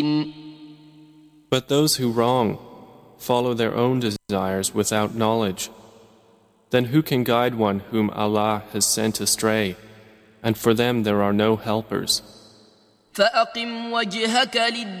But those who wrong follow their own desires without knowledge. Then who can guide one whom Allah has sent astray? And for them there are no helpers. فأقم وجهك